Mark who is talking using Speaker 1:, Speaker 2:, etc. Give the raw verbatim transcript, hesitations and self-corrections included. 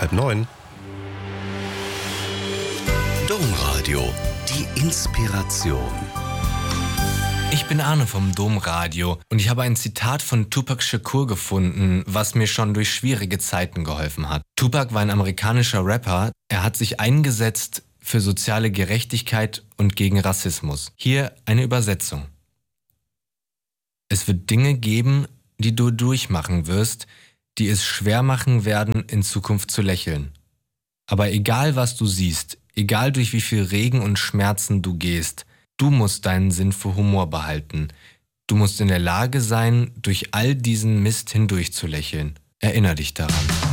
Speaker 1: halb neun. Domradio, die Inspiration.
Speaker 2: Ich bin Arne vom Domradio und ich habe ein Zitat von Tupac Shakur gefunden, was mir schon durch schwierige Zeiten geholfen hat. Tupac war ein amerikanischer Rapper. Er hat sich eingesetzt für soziale Gerechtigkeit und gegen Rassismus. Hier eine Übersetzung. Es wird Dinge geben, die du durchmachen wirst, die es schwer machen werden, in Zukunft zu lächeln. Aber egal was du siehst, egal durch wie viel Regen und Schmerzen du gehst, du musst deinen Sinn für Humor behalten. Du musst in der Lage sein, durch all diesen Mist hindurch zu lächeln. Erinner dich daran.